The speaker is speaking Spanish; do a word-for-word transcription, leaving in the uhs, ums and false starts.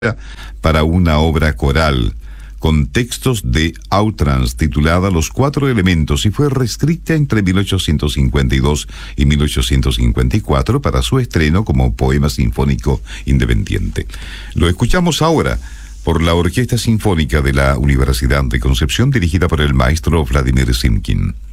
para una obra coral con textos de Autrans titulada Los Cuatro Elementos, y fue reescrita entre mil ochocientos cincuenta y dos y mil ochocientos cincuenta y cuatro para su estreno como poema sinfónico independiente. Lo escuchamos ahora por la Orquesta Sinfónica de la Universidad de Concepción, dirigida por el maestro Vladimir Simkin.